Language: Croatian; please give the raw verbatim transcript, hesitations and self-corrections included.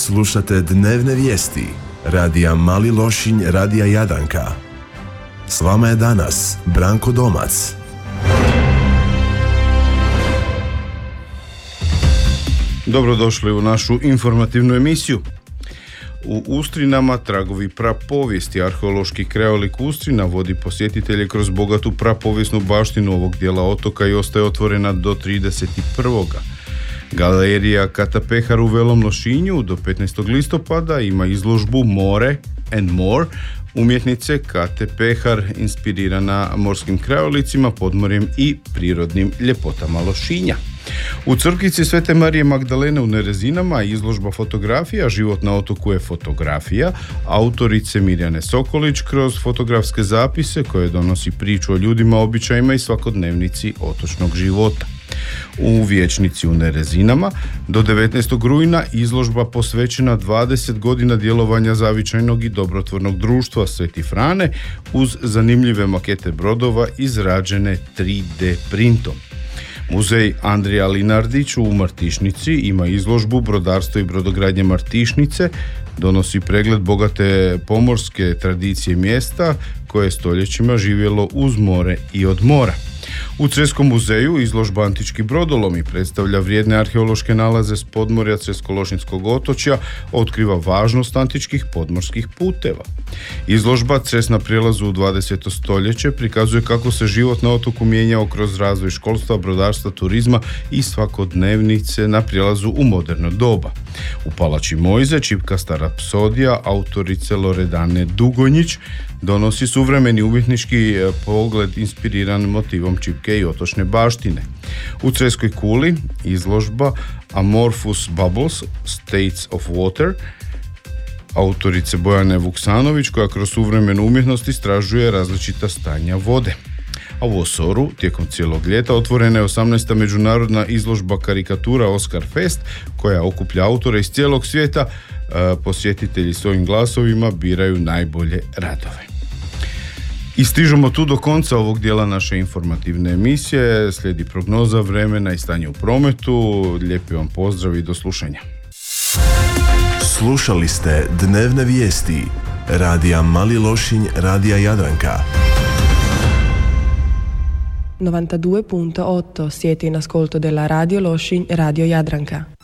Slušate dnevne vijesti radija Mali Lošinj, radija Jadranka. S vama je danas Branko Domac. Dobrodošli u našu informativnu emisiju. U Ustrinama tragovi prapovijesti. Arheološki krajolik Ustrina vodi posjetitelje kroz bogatu prapovijesnu baštinu ovog dijela otoka i ostaje otvorena do trideset prvog Galerija Kata Pehar u Velom Lošinju do petnaestog listopada ima izložbu More and More umjetnice Kate Pehar inspirirana morskim krajolicima, podmorjem i prirodnim ljepotama Lošinja. U crkvici Svete Marije Magdalene u Nerezinama izložba fotografija Život na otoku je fotografija autorice Mirjane Sokolić kroz fotografske zapise koje donosi priču o ljudima, običajima i svakodnevnici otočnog života. U vijećnici u Nerezinama do devetnaestog rujna izložba posvećena dvadeset godina djelovanja zavičajnog i dobrotvornog društva Sveti Frane uz zanimljive makete brodova izrađene tri D printom. Muzej Andrija Linardić u Martišnici ima izložbu Brodarstvo i brodogradnje Martišnice, donosi pregled bogate pomorske tradicije mjesta koje je stoljećima živjelo uz more i od mora. U Creskom muzeju izložba Antički brodolomi predstavlja vrijedne arheološke nalaze s podmorja Cresko-Lošinjskog otočja, otkriva važnost antičkih podmorskih puteva. Izložba Cres na prijelazu u dvadeseto stoljeće prikazuje kako se život na otoku mijenjao kroz razvoj školstva, brodarstva, turizma i svakodnevnice na prijelazu u moderno doba. U Palači Mojze čipkasta rapsodija autorice Loredane Dugonjić donosi suvremeni umjetnički pogled inspiriran motivom čipke i otočne baštine. U Creskoj kuli izložba Amorphous Bubbles, States of Water, autorice Bojane Vuksanović koja kroz suvremenu umjetnost istražuje različita stanja vode. A u Osoru tijekom cijelog ljeta otvorena je osamnaesta međunarodna izložba karikatura Oscar Fest koja okuplja autore iz cijelog svijeta. Posjetitelji svojim glasovima biraju najbolje radove. I stižemo tu do konca ovog dijela naše informativne emisije. Slijedi prognoza vremena i stanje u prometu. Lijepi vam pozdrav i do slušanja. Slušali ste dnevne vijesti radija Mali Lošinj, radija Jadranka. novantadue zarez osam siete in ascolto della Radio Lošinj, Radio Jadranka.